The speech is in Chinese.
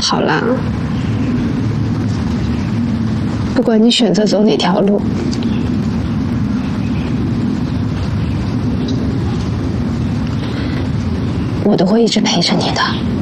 好啦，不管你选择走哪条路，我都会一直陪着你的。